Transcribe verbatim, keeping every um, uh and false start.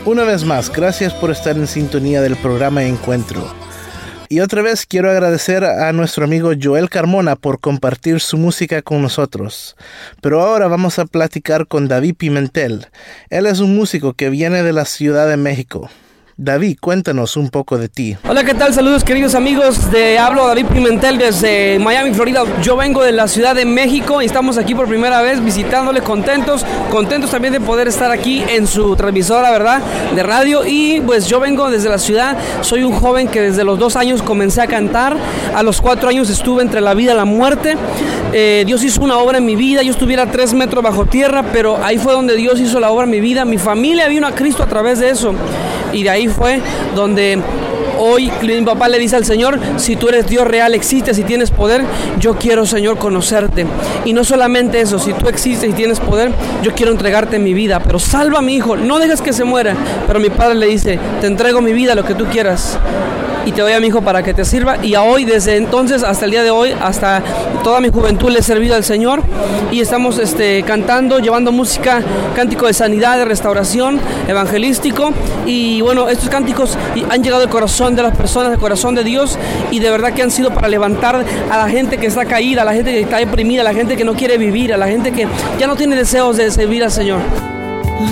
Una vez más, gracias por estar en sintonía del programa Encuentro. Y otra vez quiero agradecer a nuestro amigo Joel Carmona por compartir su música con nosotros. Pero ahora vamos a platicar con David Pimentel. Él es un músico que viene de la Ciudad de México. David, cuéntanos un poco de ti. Hola, ¿qué tal? Saludos, queridos amigos. De, hablo David Pimentel desde Miami, Florida. Yo vengo de la Ciudad de México y estamos aquí por primera vez visitándoles, contentos, contentos también de poder estar aquí en su transmisora, ¿verdad?, de radio. Y pues yo vengo desde la ciudad, soy un joven que desde los dos años comencé a cantar. A los cuatro años estuve entre la vida y la muerte. Eh, Dios hizo una obra en mi vida. Yo estuviera tres metros bajo tierra, pero ahí fue donde Dios hizo la obra en mi vida. Mi familia vino a Cristo a través de eso. Y de ahí fue donde hoy mi papá le dice al Señor: si tú eres Dios real, existes y tienes poder, yo quiero, Señor, conocerte. Y no solamente eso, si tú existes y tienes poder, yo quiero entregarte mi vida, pero salva a mi hijo, no dejes que se muera. Pero mi padre le dice: te entrego mi vida, lo que tú quieras, y te doy a mi hijo para que te sirva. Y a hoy, desde entonces hasta el día de hoy, hasta toda mi juventud le he servido al Señor. Y estamos este, cantando, llevando música, cántico de sanidad, de restauración, evangelístico. Y bueno, estos cánticos han llegado al corazón de las personas, al corazón de Dios. Y de verdad que han sido para levantar a la gente que está caída, a la gente que está deprimida, a la gente que no quiere vivir, a la gente que ya no tiene deseos de servir al Señor.